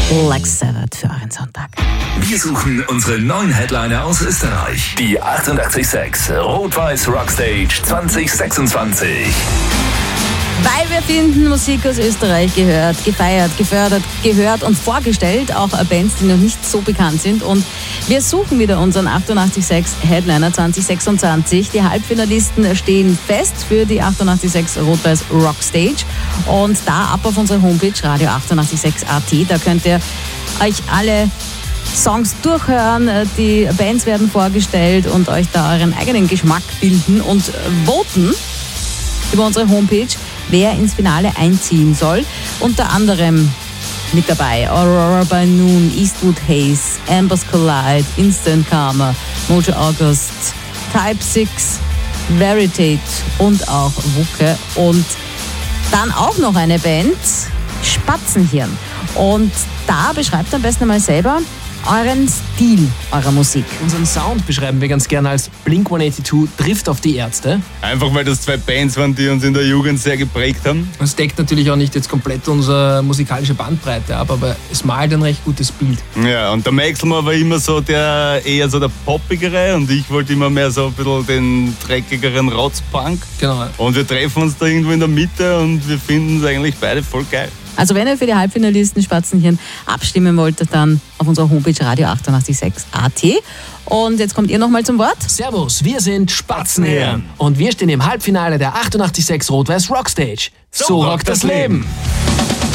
Black Sabbath für euren Sonntag. Wir suchen unsere neuen Headliner aus Österreich. Die 88.6 Rot-Weiß Rockstage 2026. Weil wir finden, Musik aus Österreich gehört, gefeiert, gefördert, gehört und vorgestellt, auch Bands, die noch nicht so bekannt sind. Und wir suchen wieder unseren 88.6 Headliner 2026. Die Halbfinalisten stehen fest für die 88.6 Rot-Weiß Rockstage. Und da ab auf unsere Homepage Radio 88.6 AT. Da könnt ihr euch alle Songs durchhören, die Bands werden vorgestellt und euch da euren eigenen Geschmack bilden und voten über unsere Homepage, wer ins Finale einziehen soll. Unter anderem mit dabei Aurora by Noon, Eastwood Haze, Ambers Collide, Instant Karma, Mojo August, Type 6, Veritate und auch Wucke. Und dann auch noch eine Band, Spatzenhirn. Und da beschreibt am besten einmal selber euren Stil eurer Musik. Unseren Sound beschreiben wir ganz gerne als Blink-182 trifft auf die Ärzte. Einfach weil das zwei Bands waren, die uns in der Jugend sehr geprägt haben. Es deckt natürlich auch nicht jetzt komplett unsere musikalische Bandbreite ab, aber es malt ein recht gutes Bild. Ja, und der Maxelmann war immer so eher so der Poppigere und ich wollte immer mehr so ein bisschen den dreckigeren Rotzpunk. Genau. Und wir treffen uns da irgendwo in der Mitte und wir finden es eigentlich beide voll geil. Also wenn ihr für die Halbfinalisten Spatzenhirn abstimmen wollt, dann auf unserer Homepage Radio 88.6 AT. Und jetzt kommt ihr nochmal zum Wort. Servus, wir sind Spatzenhirn und wir stehen im Halbfinale der 88.6 Rot-Weiß Rockstage. So rockt das Leben!